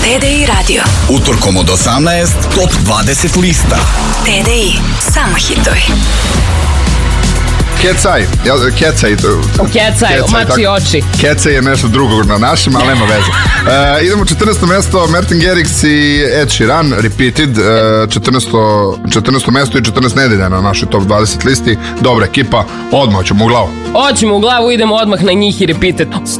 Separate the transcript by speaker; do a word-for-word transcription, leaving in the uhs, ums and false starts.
Speaker 1: T D I radio.
Speaker 2: Utorkom od osamnaest, top dvadeset lista.
Speaker 1: T D I, samo hitovi.
Speaker 3: Kecaj, jel, kecaj.
Speaker 4: Kecaj, mači oči.
Speaker 3: Kecaj je nešto drugo na našim, ali nema veze. Uh, idemo četrnaesto mesto, Martin Garrix i Ed Sheeran, Repeated, uh, četrnaesto, četrnaesto mesto i četrnaest nedelja na našoj top dvadeset listi. Dobra ekipa, odmah ćemo u glavu.
Speaker 4: Hoćemo u glavu, idemo odmah na njih i Repeated.